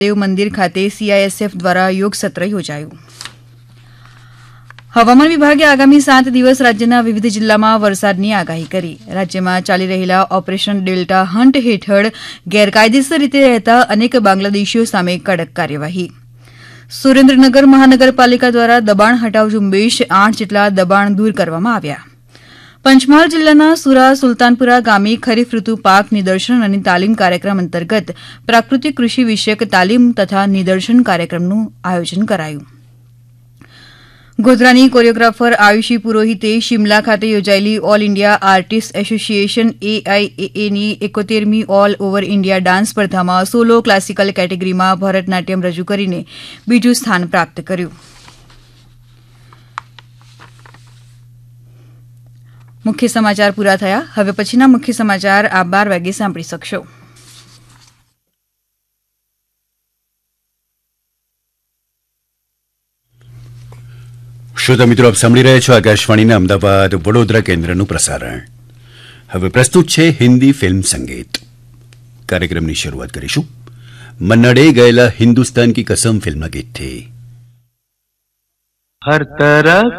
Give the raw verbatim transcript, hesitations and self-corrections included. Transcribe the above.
દેવ મંદિર ખાતે સીઆઈએસએફ દ્વારા યોગ સત્ર યોજાયું. હવામાન વિભાગે આગામી સાત દિવસ રાજ્યના વિવિધ જિલ્લામાં વરસાદની આગાહી કરી. રાજ્યમાં ચાલી રહેલા ઓપરેશન ડેલ્ટા હન્ટ હેઠળ ગેરકાયદેસર રીતે રહેતા અનેક બાંગ્લાદેશીઓ સામે કડક કાર્યવાહી. સુરેન્દ્રનગર મહાનગરપાલિકા દ્વારા દબાણ હટાવ ઝુંબેશ આઠ જેટલા દબાણ દૂર કરવામાં આવ્યા. પંચમહાલ જિલ્લાના સુરા સુલતાનપુરા ગામે ખરીફ ઋતુ પાક નિદર્શન અને તાલીમ કાર્યક્રમ અંતર્ગત પ્રાકૃતિક કૃષિ વિષયક તાલીમ તથા નિદર્શન કાર્યક્રમનું આયોજન કરાયું. ગોધરાની કોરિયોગ્રાફર આયુષી પુરોહિતે શિમલા ખાતે યોજાયેલી all India artist association એઆઈએએની એકોતેરમી all over India dance સ્પર્ધામાં સોલો ક્લાસિકલ કેટેગરીમાં ભરતનાટ્યમ રજૂ કરીને બીજું સ્થાન પ્રાપ્ત કર્યું. મુખ્ય સમાચાર પૂરા થયા. હવે પછીના મુખ્ય સમાચાર આપ બાર વાગે સાંભળી શકશો. શ્રોતા મિત્રો, આપ સાંભળી રહ્યા છો આકાશવાણીના અમદાવાદ વડોદરા કેન્દ્રનું પ્રસારણ. હવે પ્રસ્તુત છે હિન્દી ફિલ્મ સંગીત. કાર્યક્રમની શરૂઆત કરીશું મન્નાડે ગયેલા હિન્દુસ્તાન કી કસમ ફિલ્મના ગીતથી. હર તરફ